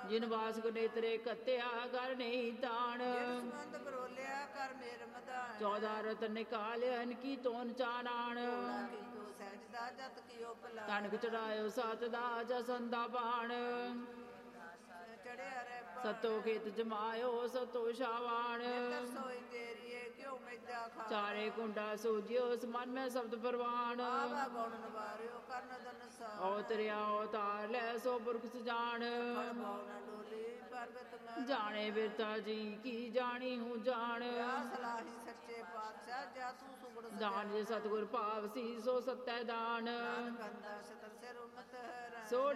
ਜਿਨ ਵਾਸਕ ਨੇਤਰੇ ਕੱਤਿਆ ਕਰ ਨਹੀਂ ਤਾਣ ਸੰਬੰਧ ਬਰੋਲਿਆ ਕਰ ਮੇਰ ਮਦਾਨ 14 ਰਤਨ ਨਿਕਾਲਿਆ ਇਨ ਕੀ ਤੋਨ ਚਾਨਾਣ ਕੀਤੋ ਸਹਿਜਦਾ ਜਤ ਕੀਓ ਭਲਾ ਤਨਕ ਚੜਾਇਓ ਸਤ ਦਾ ਜਸੰਦਾ ਬਾਣ ਚੜਿਆ ਰੇ ਸਤੋ ਖੇਤ ਜਮਾਇਓ ਸਤੋ ਸ਼ਾਵਾਣ ਸੋਈ ਤੇਰੀਏ ਕਿਉ ਮੈਦਾ ਖਾ ਚਾਰੇ ਕੁੰਡਾ ਸੂਜਿਓ ਸਮਨ ਮੈਂ ਸ਼ਬਦ ਪ੍ਰਵਾਨ ਆਵਾ ਗੁਣ ਨਵਾਰਿਓ ਕਰਨ ਦਨ ਸਾ ਔਤਰਿਆ ਔਤਾਰ ਲੈ ਸੋ ਪੁਰਖ ਸਜਾਣ ਭਉ ਨ ਡੋਲੀ ਪਰਬਤ ਮੈਂ ਜਾਣੇ ਬਿਰਤਾ ਜੀ ਕੀ ਜਾਣੀ ਹੂੰ ਜਾਣ ਸਲਾਹੀ ਸੱਚੇ ਪਾਤਸ਼ਾਹ ਜਾ ਤੂੰ ਸੁਗੜ ਦਾਨ ਜੇ ਸਤਿਗੁਰ ਭਾਵ ਸੀ ਸੋ ਸਤੈ ਦਾਨ ਕੰਦਾ ਸਤਰ ਸਿਰ ਉਮਤ ਹੈ ਸੋ